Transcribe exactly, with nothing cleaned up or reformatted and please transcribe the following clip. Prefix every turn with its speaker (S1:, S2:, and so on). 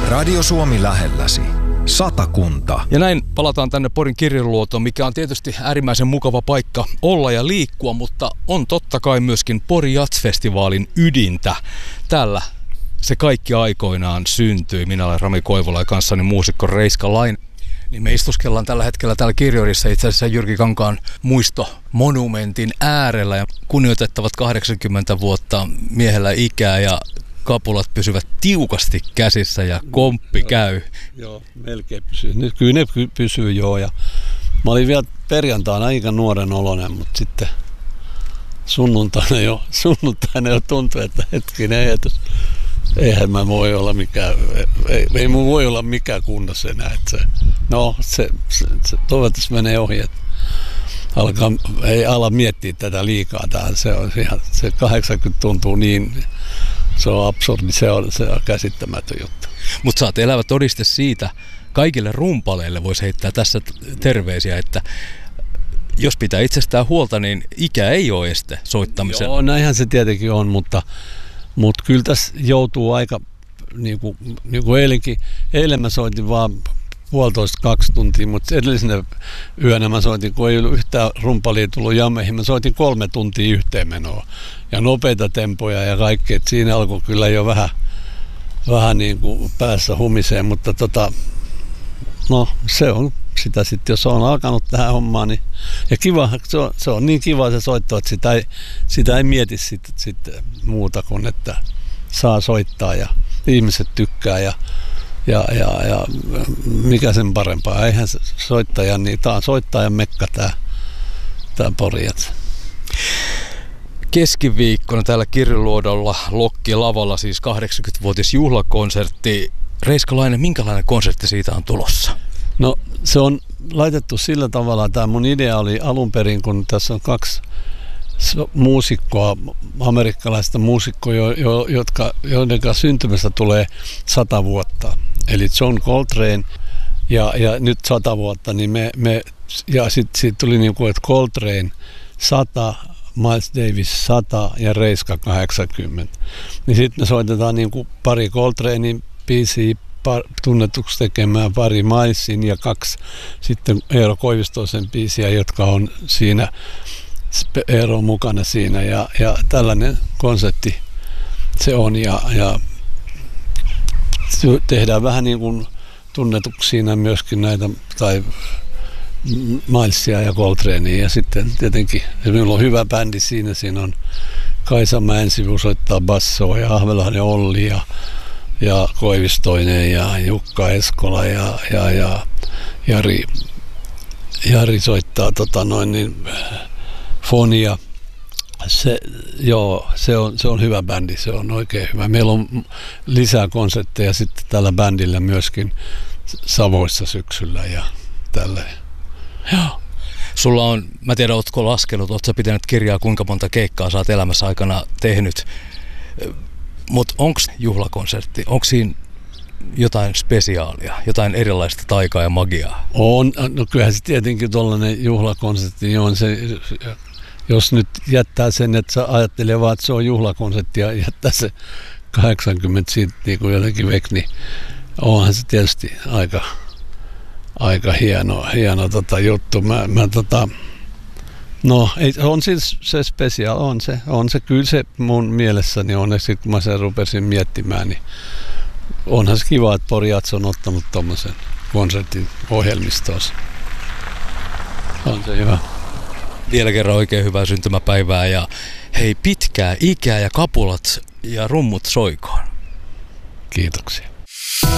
S1: Radio Suomi lähelläsi. Satakunta.
S2: Ja näin palataan tänne Porin Kirjoluotoon, mikä on tietysti äärimmäisen mukava paikka olla ja liikkua, mutta on totta kai myöskin Pori Jazz-festivaalin ydintä. Täällä se kaikki aikoinaan syntyi. Minä olen Rami Koivula ja kanssani muusikko Reiska Laine. Niin me istuskellaan tällä hetkellä täällä Kirjorissa itse asiassa Jyrki Kankaan muistomonumentin äärellä. Ja kunnioitettavat kahdeksankymmentä vuotta miehellä ikää ja kapulat pysyvät tiukasti käsissä ja komppi joo, käy.
S3: Joo, melkein pysyy. Nyt kyllä ne pysyy joo. Ja mä olin vielä perjantaina aika nuoren oloinen, mutta sitten sunnuntaina jo, sunnuntaina jo tuntui, että hetkinen ajatus. Eihän mä voi olla mikään, ei, ei mun voi olla mikään kunnossa enää. Että se, no, se, se, se toivottavasti menee ohi, että alkaa, ei ala miettiä tätä liikaa. Tää, se, on ihan, se kahdeksankymmentä tuntuu niin, se on absurdi, se on, se on käsittämätön juttu.
S2: Mutta sä oot elävä todiste siitä, kaikille rumpaleille voisi heittää tässä terveisiä, että jos pitää itsestään huolta, niin ikä ei ole este soittamiselle.
S3: Joo, näinhän se tietenkin on, mutta Mutta kyllä tässä joutuu aika, niin kuin, niin kuin eilenkin, eilen mä soitin vaan puolitoista kaksi tuntia, mutta edellisenä yönä mä soitin, kun ei ollut yhtään rumpalia tullut jammeihin, mä soitin kolme tuntia yhteenmenoa ja nopeita tempoja ja kaikkea. Siinä alkoi kyllä jo vähän, vähän niin kuin päässä humiseen, mutta tota, no se on sitä sitten, jos on alkanut tähän hommaan, niin ja kiva, se on, se on niin kiva se soitto, että sitä ei, sitä ei mieti sitten sit muuta kuin, että saa soittaa ja ihmiset tykkää ja, ja, ja, ja mikä sen parempaa. Eihän se soittaja, niin tämä on soittajan mekka tämä, tämä Pori Jazz.
S2: Keskiviikkona täällä Kirjoluodolla Lokki lavalla siis kahdeksankymmenvuotis juhlakonsertti. Reiska Laine, minkälainen konsertti siitä on tulossa?
S3: No se on laitettu sillä tavalla, tämä mun idea oli alun perin, kun tässä on kaksi muusikkoa, amerikkalaista muusikkoa, jo, jo, jotka, joiden syntymästä tulee sata vuotta. Eli John Coltrane ja, ja nyt sata vuotta, niin me, me ja sitten sit tuli niin kuin, että Coltrane sata, Miles Davis sata ja Reiska kahdeksankymmentä. Niin sitten me soitetaan niin kuin pari Coltranein biisiä, tunnetuksi tekemään pari Milesin ja kaksi sitten Eero Koivistoisen biisiä, jotka on siinä, Eero on mukana siinä ja, ja tällainen konsertti se on ja, ja tehdään vähän niin kuin tunnetuksi siinä myöskin näitä tai Milesia ja Coltranea ja sitten tietenkin meillä on hyvä bändi siinä, siinä on Kaisa Mäensivu soittaa bassoa ja Ahvelahden Olli ja ja Koivistoinen ja Jukka Eskola ja, ja, ja Jari, Jari soittaa tota noin niin, fonia. Se, joo, se on, se on hyvä bändi, se on oikein hyvä. Meillä on lisää konsertteja sitten tällä bändillä myöskin Savoissa syksyllä ja tällä.
S2: Joo. Sulla on, mä tiedän, ootko laskenut, ootko sä pitänyt kirjaa, kuinka monta keikkaa sä oot elämässä aikana tehnyt? Mutta onko juhlakonsertti, onko siinä jotain spesiaalia, jotain erilaista taikaa ja magiaa?
S3: On, no kyllähän se tietenkin tuollainen juhlakonsertti, niin on se, jos nyt jättää sen, että sä ajattelee vaan, että se on juhlakonsertti ja jättää se kahdeksankymmentä siitä niin kuin jotenkin vek, niin onhan se tietysti aika, aika hieno, hieno tota juttu. Mä, mä tota, No, ei, on siis se special, on se, on se, kyllä se mun mielessäni on, ja kun mä sen rupesin miettimään, niin onhan se kiva, että Pori Jazz on ottanut tommosen konsertin ohjelmistoonsa. On se hyvä.
S2: Vielä kerran oikein hyvää syntymäpäivää ja hei, pitkää ikää ja kapulat ja rummut soikoon.
S3: Kiitoksia.